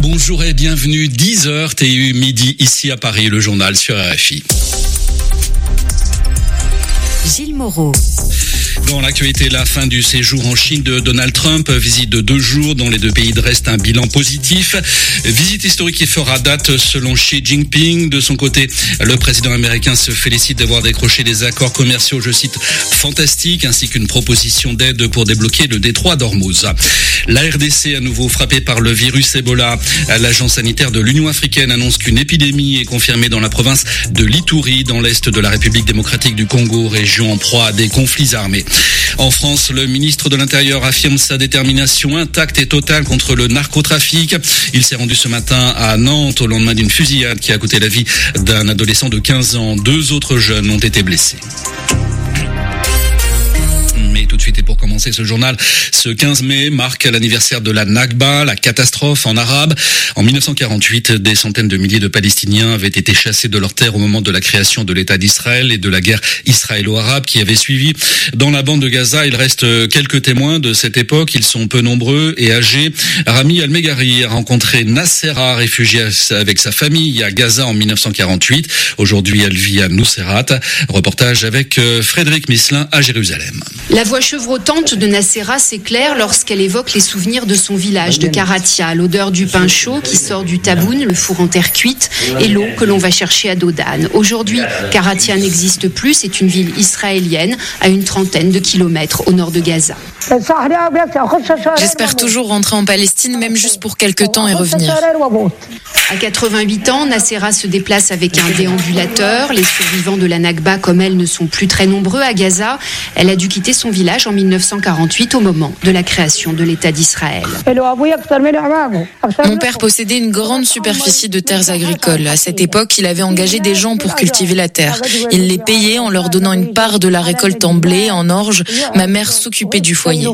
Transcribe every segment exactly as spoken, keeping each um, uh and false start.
Bonjour et bienvenue, dix heures T U midi ici à Paris, le journal sur R F I. Gilles Moreau. Dans l'actualité, la fin du séjour en Chine de Donald Trump, visite de deux jours dans les deux pays dressent un bilan positif. Visite historique qui fera date selon Xi Jinping. De son côté, le président américain se félicite d'avoir décroché des accords commerciaux, je cite, fantastiques, ainsi qu'une proposition d'aide pour débloquer le détroit d'Ormuz. La R D C à nouveau frappée par le virus Ebola. L'agence sanitaire de l'Union africaine annonce qu'une épidémie est confirmée dans la province de l'Ituri, dans l'est de la République démocratique du Congo, région en proie à des conflits armés. En France, le ministre de l'Intérieur affirme sa détermination intacte et totale contre le narcotrafic. Il s'est rendu ce matin à Nantes au lendemain d'une fusillade qui a coûté la vie d'un adolescent de quinze ans. Deux autres jeunes ont été blessés. Mais tout de suite, et pour commencer ce journal, ce quinze mai marque l'anniversaire de la Nakba, la catastrophe en arabe. En mille neuf cent quarante-huit, des centaines de milliers de Palestiniens avaient été chassés de leurs terres au moment de la création de l'État d'Israël et de la guerre israélo-arabe qui avait suivi. Dans la bande de Gaza, il reste quelques témoins de cette époque. Ils sont peu nombreux et âgés. Rami Al-Meghari a rencontré Nassera, réfugiée avec sa famille à Gaza en mille neuf cent quarante-huit. Aujourd'hui, elle vit à Nuseirat. Reportage avec Frédéric Misselin à Jérusalem. La voix chevrotante de Nassera s'éclaire lorsqu'elle évoque les souvenirs de son village de Karatia, l'odeur du pain chaud qui sort du taboun, le four en terre cuite, et l'eau que l'on va chercher à Dodan. Aujourd'hui, Karatia n'existe plus, c'est une ville israélienne à une trentaine de kilomètres au nord de Gaza. J'espère toujours rentrer en Palestine, même juste pour quelques temps et revenir. À quatre-vingt-huit ans, Nassera se déplace avec un déambulateur. Les survivants de la Nakba, comme elle, ne sont plus très nombreux à Gaza. Elle a dû quitter son village en mille neuf cent quarante-huit au moment de la création de l'État d'Israël. Mon père possédait une grande superficie de terres agricoles. À cette époque, il avait engagé des gens pour cultiver la terre. Il les payait en leur donnant une part de la récolte en blé, en orge. Ma mère s'occupait du foyer.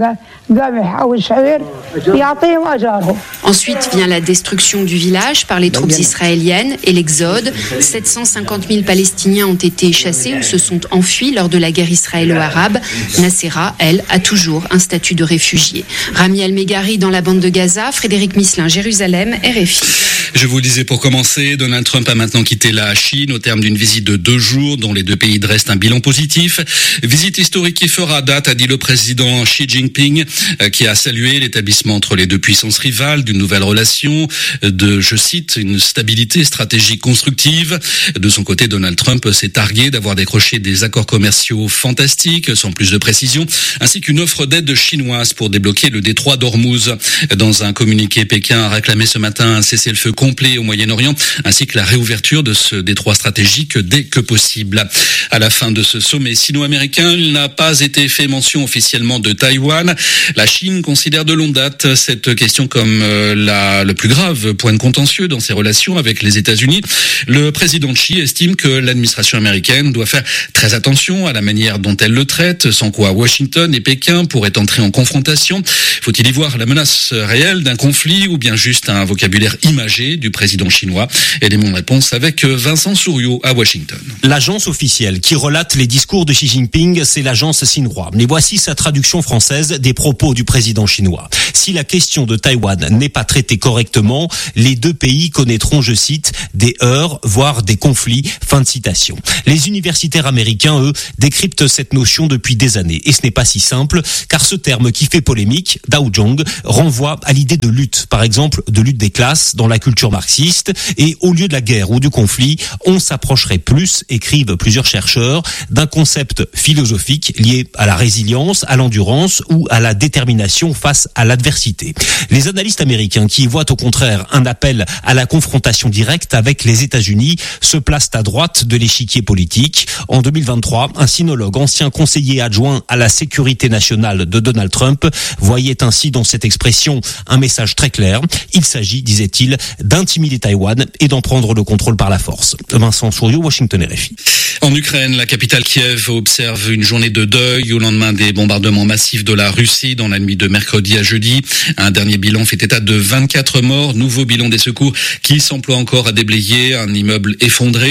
Ensuite vient la destruction du village par les troupes israéliennes et l'exode. sept cent cinquante mille Palestiniens ont été chassés ou se sont enfuis lors de la guerre israélo-arabe. Nassera, elle, a toujours un statut de réfugié. Rami Al-Meghari dans la bande de Gaza, Frédéric Misselin, Jérusalem, R F I. Je vous le disais pour commencer, Donald Trump a maintenant quitté la Chine au terme d'une visite de deux jours dont les deux pays dressent un bilan positif. Visite historique qui fera date, a dit le président Xi Jinping, qui a salué l'établissement entre les deux puissances rivales d'une nouvelle relation, de, je cite, une stabilité stratégique constructive. De son côté, Donald Trump s'est targué d'avoir décroché des accords commerciaux fantastiques, sans plus de précision, ainsi qu'une offre d'aide chinoise pour débloquer le détroit d'Ormuz. Dans un communiqué, Pékin a réclamé ce matin un cessez-le-feu complet au Moyen-Orient, ainsi que la réouverture de ce détroit stratégique dès que possible. À la fin de ce sommet sino-américain, il n'a pas été fait mention officiellement de Taïwan. La Chine considère de longue date cette question comme euh, la, le plus grave point de contentieux dans ses relations avec les États-Unis. Le président Xi estime que l'administration américaine doit faire très attention à la manière dont elle le traite, sans quoi Washington et Pékin pourraient entrer en confrontation. Faut-il y voir la menace réelle d'un conflit ou bien juste un vocabulaire imagé du président chinois? Élément de réponse avec Vincent Souriau à Washington. L'agence officielle qui relate les discours de Xi Jinping, c'est l'agence Xinhua. Mais voici sa traduction française des propos du président chinois. Si la question de Taïwan n'est pas traitée correctement, les deux pays connaîtront, je cite, des heurts, voire des conflits. Fin de citation. Les universitaires américains, eux, décryptent cette notion depuis des années. Et ce n'est pas si simple, car ce terme qui fait polémique, Daojong, renvoie à l'idée de lutte, par exemple de lutte des classes dans la culture marxiste. Et au lieu de la guerre ou du conflit, on s'approcherait plus, écrivent plusieurs chercheurs, d'un concept philosophique lié à la résilience, à l'endurance ou à la détermination face à l'adversité. Les analystes américains qui voient au contraire un appel à la confrontation directe avec les États-Unis se placent à droite de l'échiquier politique. En deux mille vingt-trois, un sinologue, ancien conseiller adjoint à la sécurité nationale de Donald Trump, voyait ainsi dans cette expression un message très clair. Il s'agit, disait-il, d'intimider Taïwan et d'en prendre le contrôle par la force. Vincent Souriau, Washington, R F I. En Ukraine, la capitale Kiev observe une journée de deuil au lendemain des bombardements massifs de la Russie dans la nuit de mercredi à jeudi. Un dernier bilan fait état de vingt-quatre morts. Nouveau bilan des secours qui s'emploie encore à déblayer un immeuble effondré.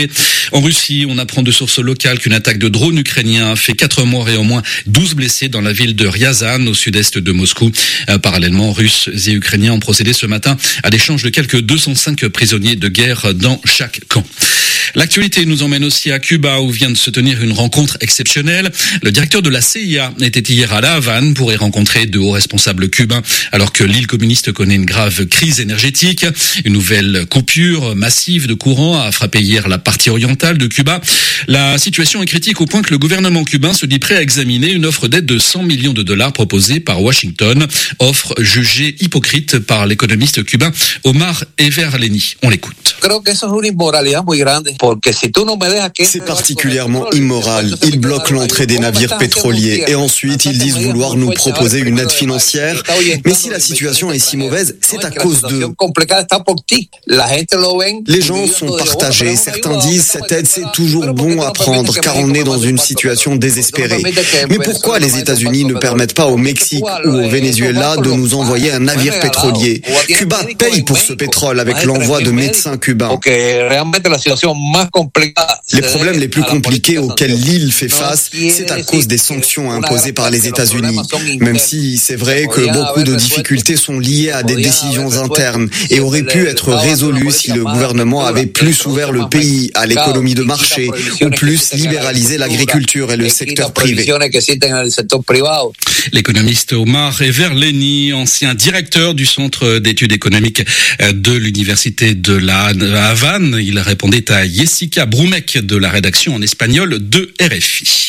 En Russie, on apprend de sources locales qu'une attaque de drone ukrainien a fait quatre morts et au moins douze blessés dans la ville de Ryazan, au sud-est de Moscou. Euh, parallèlement, Russes et Ukrainiens ont procédé ce matin à l'échange de quelques deux cent cinq prisonniers de guerre dans chaque camp. L'actualité nous emmène aussi à Cuba où vient de se tenir une rencontre exceptionnelle. Le directeur de la C I A était hier à La Havane pour y rencontrer de hauts responsables cubains alors que l'île communiste connaît une grave crise énergétique. Une nouvelle coupure massive de courant a frappé hier la partie orientale de Cuba. La situation est critique au point que le gouvernement cubain se dit prêt à examiner une offre d'aide de cent millions de dollars proposée par Washington. Offre jugée hypocrite par l'économiste cubain Omar Everleni. On l'écoute. C'est particulièrement immoral. Ils bloquent l'entrée des navires pétroliers et ensuite ils disent vouloir nous proposer une aide financière. Mais si la situation est si mauvaise, c'est à cause d'eux. Les gens sont partagés. Certains disent cette aide c'est toujours bon à prendre car on est dans une situation désespérée. Mais pourquoi les États-Unis ne permettent pas au Mexique ou au Venezuela de nous envoyer un navire pétrolier? Cuba paye pour ce pétrole avec l'envoi de médecins cubains. Les problèmes les plus compliqués auxquels l'île fait face, c'est à cause des sanctions imposées par les États-Unis. Même si c'est vrai que beaucoup de difficultés sont liées à des décisions internes et auraient pu être résolues si le gouvernement avait plus ouvert le pays à l'économie de marché ou plus libéralisé l'agriculture et le secteur privé. L'économiste Omar Everleni, ancien directeur du Centre d'études économiques de l'Université de la Havane, il répondait à Jessica Brumek de la rédaction en espagnol de R F I.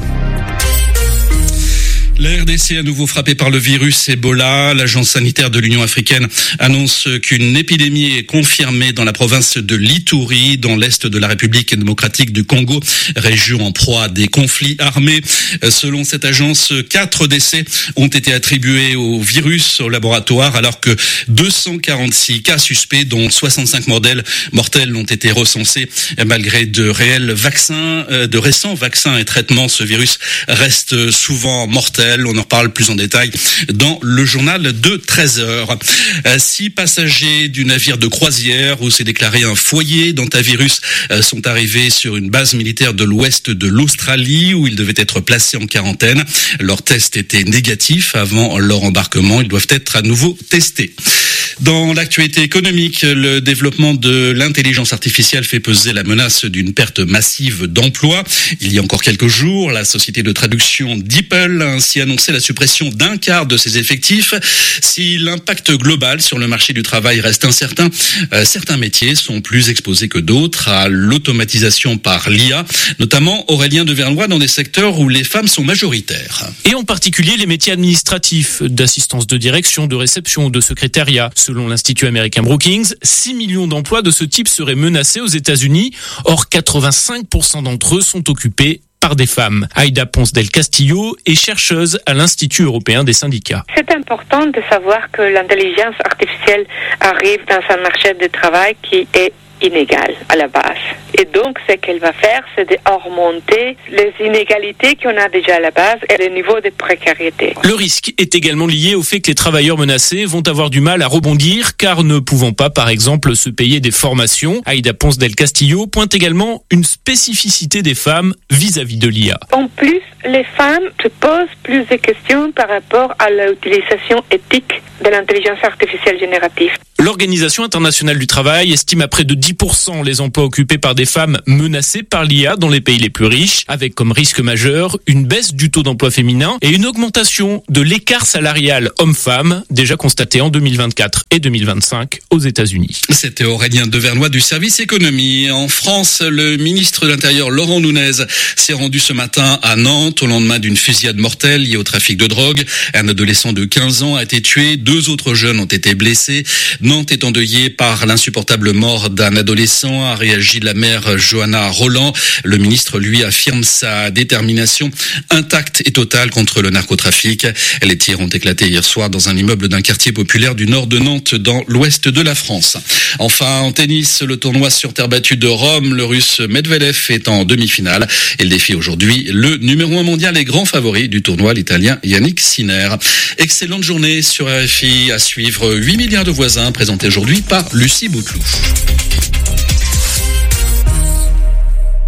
La R D C à nouveau frappée par le virus Ebola. L'agence sanitaire de l'Union africaine annonce qu'une épidémie est confirmée dans la province de l'Ituri, dans l'est de la République démocratique du Congo, région en proie à des conflits armés. Selon cette agence, quatre décès ont été attribués au virus au laboratoire, alors que deux cent quarante-six cas suspects, dont soixante-cinq mortels, mortels ont été recensés. Malgré de réels vaccins, de récents vaccins et traitements, ce virus reste souvent mortel. On en reparle plus en détail dans le journal de treize heures. Six passagers du navire de croisière où s'est déclaré un foyer d'hantavirus sont arrivés sur une base militaire de l'ouest de l'Australie où ils devaient être placés en quarantaine. Leur test était négatif avant leur embarquement. Ils doivent être à nouveau testés. Dans l'actualité économique, le développement de l'intelligence artificielle fait peser la menace d'une perte massive d'emplois. Il y a encore quelques jours, la société de traduction DeepL a ainsi annoncé la suppression d'un quart de ses effectifs. Si l'impact global sur le marché du travail reste incertain, euh, certains métiers sont plus exposés que d'autres à l'automatisation par l'I A, notamment Aurélien Devernois dans des secteurs où les femmes sont majoritaires. Et en particulier les métiers administratifs, d'assistance de direction, de réception, de secrétariat. Selon l'Institut américain Brookings, six millions d'emplois de ce type seraient menacés aux États-Unis. Or, quatre-vingt-cinq pour cent d'entre eux sont occupés par des femmes. Aïda Ponce del Castillo est chercheuse à l'Institut européen des syndicats. C'est important de savoir que l'intelligence artificielle arrive dans un marché de travail qui est inégal à la base. Et donc, ce qu'elle va faire, c'est d'augmenter les inégalités qu'on a déjà à la base et le niveau de précarité. Le risque est également lié au fait que les travailleurs menacés vont avoir du mal à rebondir, car ne pouvant pas, par exemple, se payer des formations. Aïda Ponce del Castillo pointe également une spécificité des femmes vis-à-vis de l'I A. En plus, les femmes se posent plus de questions par rapport à l'utilisation éthique de l'intelligence artificielle générative. L'Organisation internationale du travail estime à près de dix pour cent les emplois occupés par des femmes menacées par l'I A dans les pays les plus riches, avec comme risque majeur une baisse du taux d'emploi féminin et une augmentation de l'écart salarial homme-femme, déjà constaté en deux mille vingt-quatre et deux mille vingt-cinq aux États-Unis. C'était Aurélien Devernois du service économie. En France, le ministre de l'Intérieur Laurent Nunez s'est rendu ce matin à Nantes au lendemain d'une fusillade mortelle liée au trafic de drogue. Un adolescent de quinze ans a été tué, deux autres jeunes ont été blessés. Nantes est endeuillée par l'insupportable mort d'un adolescent, a réagi la maire Johanna Roland. Le ministre, lui, affirme sa détermination intacte et totale contre le narcotrafic. Les tirs ont éclaté hier soir dans un immeuble d'un quartier populaire du nord de Nantes, dans l'ouest de la France. Enfin, en tennis, le tournoi sur terre battue de Rome, le Russe Medvedev est en demi-finale. Il défie aujourd'hui le numéro un mondial et grand favori du tournoi, l'Italien Yannick Sinner. Excellente journée sur R F I, à suivre huit milliards de voisins, présenté aujourd'hui par Lucie Bouteloup.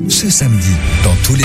Ce samedi, dans tous les